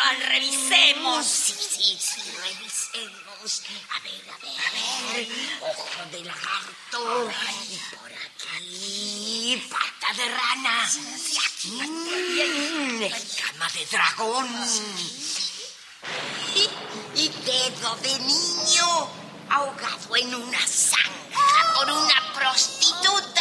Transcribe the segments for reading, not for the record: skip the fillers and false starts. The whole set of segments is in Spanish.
mal, revisemos. Sí, revisemos. A ver. Ojo de lagarto. Y por aquí, pata de rana. Escama de dragón. Y dedo de niño ahogado en una zanja por una prostituta.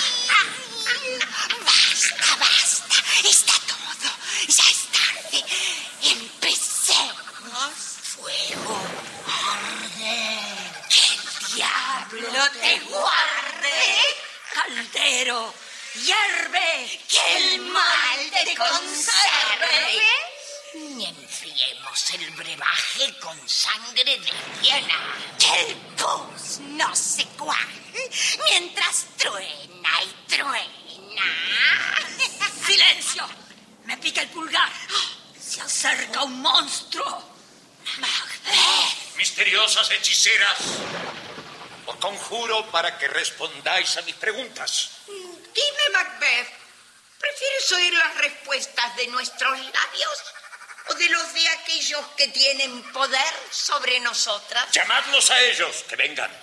Basta. Está todo. Ya es tarde. Empecemos. Fuego. Arde. Que el diablo te guarde. Caldero, hierve. Que el mal te conserve. Ni enfriemos el brebaje con sangre de hiena. Que el pus no se cuaje mientras truena y truena. ¡Silencio! Me pica el pulgar. Se acerca un monstruo. Macbeth. Misteriosas hechiceras, os conjuro para que respondáis a mis preguntas. Dime, Macbeth, ¿prefieres oír las respuestas de nuestros labios o de los de aquellos que tienen poder sobre nosotras? Llamadlos a ellos, que vengan.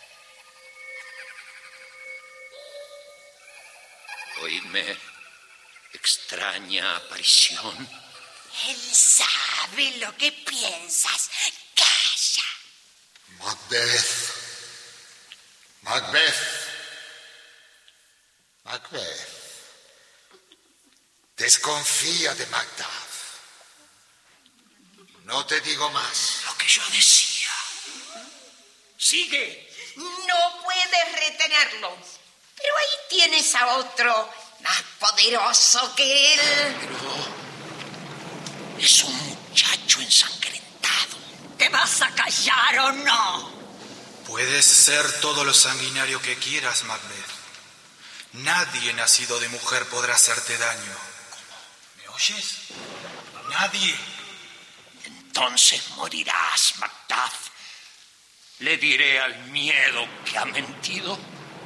Oídme, extraña aparición. Él sabe lo que piensas. Calla. Macbeth. Desconfía de Macduff. No te digo más. Lo que yo decía. Sigue. No puedes retenerlo. Pero ahí tienes a otro más poderoso que él. Pero es un muchacho ensangrentado. ¿Te vas a callar o no? Puedes ser todo lo sanguinario que quieras, Macbeth. Nadie nacido de mujer podrá hacerte daño. ¿Me oyes? Nadie. Entonces morirás, Macduff. Le diré al miedo que ha mentido.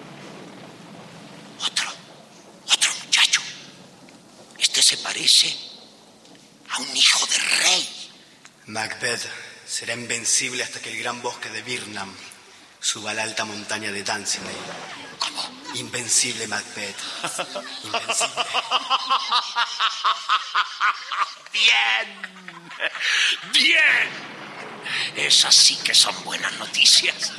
Otro muchacho. Este se parece a un hijo de rey. Macbeth será invencible hasta que el gran bosque de Birnam suba a la alta montaña de Dunsinane. ¿Cómo? Invencible, Macbeth. Invencible. Bien. Esas sí que son buenas noticias.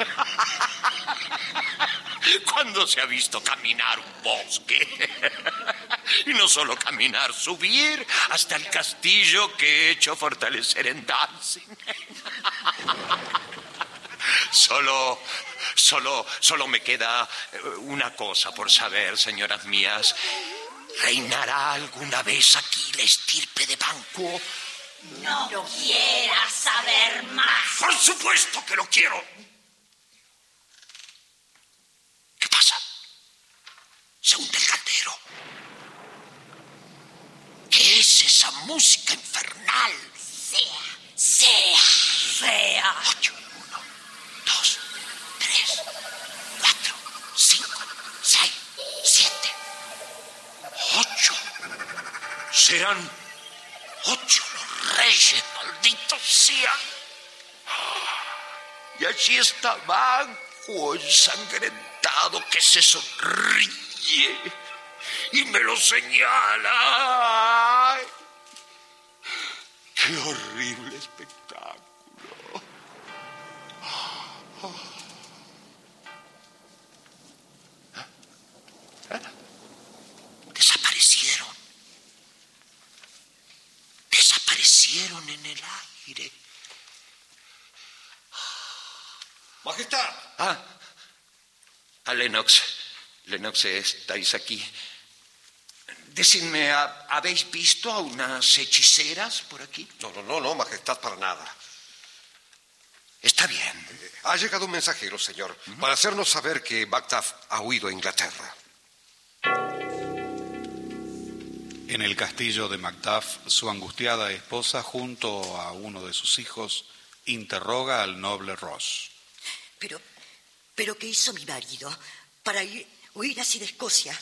¿Cuándo se ha visto caminar un bosque? Y no solo caminar, subir hasta el castillo que he hecho fortalecer en Dancing. Solo me queda una cosa por saber, señoras mías. ¿Reinará alguna vez aquí la estirpe de Banquo? No quieras saber más. ¡Por supuesto que lo quiero! ¿Qué pasa? Se hunde el caldero. ¿Qué es esa música infernal? Sea. 8, 1, 2, 3, 4, 5, 6, 7, 8. Serán 8 los reyes, malditos sean. Y allí está Banquo ensangrentado que se sonríe y me lo señala. ¡Ay! ¡Qué horrible espectáculo! Desaparecieron en el aire. Majestad. Lennox, estáis aquí. Decidme, ¿habéis visto a unas hechiceras por aquí? No, Majestad, para nada. Está bien. Ha llegado un mensajero, señor, para hacernos saber que Macduff ha huido a Inglaterra. En el castillo de Macduff, su angustiada esposa, junto a uno de sus hijos, interroga al noble Ross. ¿Pero qué hizo mi marido para huir así de Escocia?